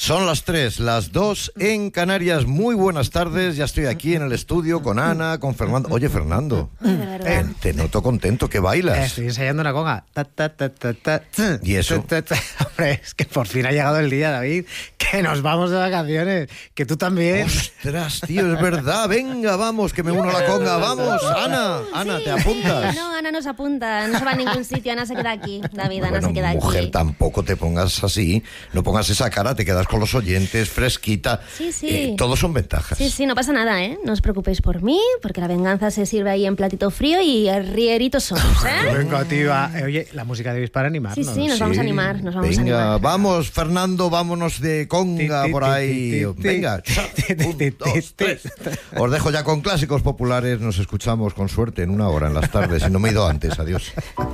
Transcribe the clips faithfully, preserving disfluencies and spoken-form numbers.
Son las tres, las dos en Canarias. Muy buenas tardes, ya estoy aquí en el estudio con Ana, con Fernando. Oye, Fernando, eh, te noto contento, que bailas. Estoy ensayando una conga. Ta, ta, ta, ta, ta. ¿Y eso? Ta, ta, ta. Hombre, es que por fin ha llegado el día, David, que nos vamos de vacaciones, que tú también. Ostras, tío, es verdad. Venga, vamos, que me uno a la conga. Vamos, Ana, Ana, ¿te apuntas? No, Ana no se apunta, no se va a ningún sitio, Ana se queda aquí. David, Ana Bueno, se queda mujer, aquí. tampoco te pongas así, no pongas esa cara, te quedas con los oyentes, fresquita. Sí, sí. Eh, todos son ventajas. Sí, sí, no pasa nada, ¿eh? No os preocupéis por mí, porque la venganza se sirve ahí en platito frío y rieritos somos, ¿eh? Venga, tío. Eh, oye, la música de para animarnos. Sí, sí, nos vamos a animar, nos vamos Venga, a animar. vamos, Fernando, vámonos de conga Ti, ti, por ti, ahí. ti, ti, Venga, ti, ti, ti, un, ti, dos, ti. tres. Os dejo ya con clásicos populares, nos escuchamos con suerte en una hora en las tardes, y no me he ido antes, adiós.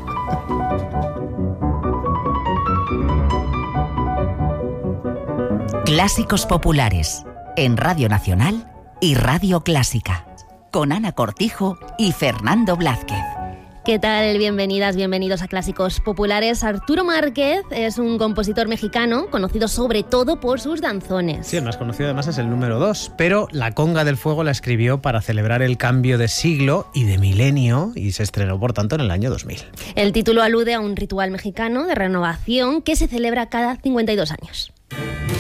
Clásicos populares en Radio Nacional y Radio Clásica, con Ana Cortijo y Fernando Blázquez. ¿Qué tal? Bienvenidas, bienvenidos a Clásicos Populares. Arturo Márquez es un compositor mexicano conocido sobre todo por sus danzones. Sí, el más conocido además es el número dos, pero La Conga del Fuego la escribió para celebrar el cambio de siglo y de milenio y se estrenó, por tanto, en el año dos mil. El título alude a un ritual mexicano de renovación que se celebra cada cincuenta y dos años.